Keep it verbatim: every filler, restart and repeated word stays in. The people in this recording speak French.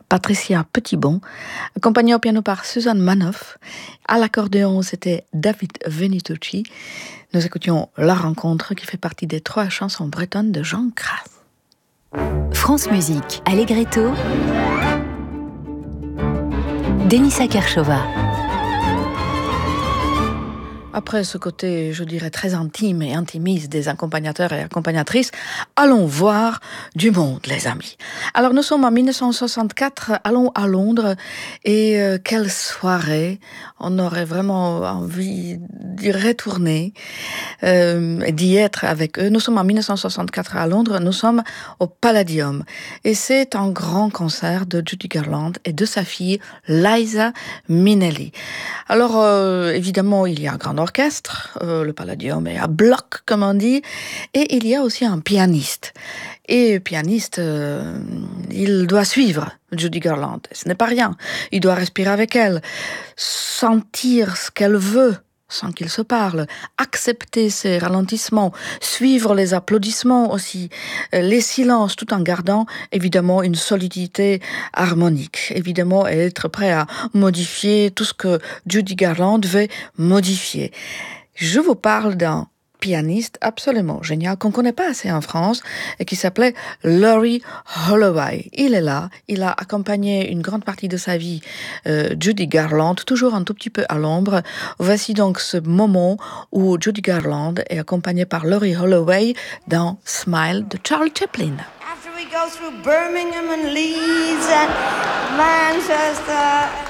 Patricia Petitbon, accompagnée au piano par Suzanne Manoff. À l'accordéon, c'était David Venitucci. Nous écoutions La Rencontre, qui fait partie des trois chansons bretonnes de Jean Cras. France Musique, Allegretto, Denisa Kershova. Après ce côté, je dirais, très intime et intimiste des accompagnateurs et accompagnatrices, allons voir du monde, les amis. Alors, nous sommes en dix-neuf cent soixante-quatre, allons à Londres, et euh, quelle soirée! On aurait vraiment envie d'y retourner, euh, d'y être avec eux. Nous sommes en dix-neuf cent soixante-quatre à Londres, nous sommes au Palladium. Et c'est un grand concert de Judy Garland et de sa fille, Liza Minnelli. Alors, euh, évidemment, il y a un grand orchestre, euh, le Palladium est à bloc, comme on dit, et il y a aussi un pianiste. Et le pianiste, euh, il doit suivre Judy Garland. Ce n'est pas rien. Il doit respirer avec elle, sentir ce qu'elle veut, sans qu'il se parle, accepter ses ralentissements, suivre les applaudissements aussi, les silences, tout en gardant évidemment une solidité harmonique. Évidemment, être prêt à modifier tout ce que Judy Garland veut modifier. Je vous parle d'un pianiste absolument génial qu'on ne connaît pas assez en France et qui s'appelait Laurie Holloway. Il est là, il a accompagné une grande partie de sa vie euh, Judy Garland, toujours un tout petit peu à l'ombre. Voici donc ce moment où Judy Garland est accompagnée par Laurie Holloway dans Smile de Charlie Chaplin. After we go through Birmingham and Leeds and Manchester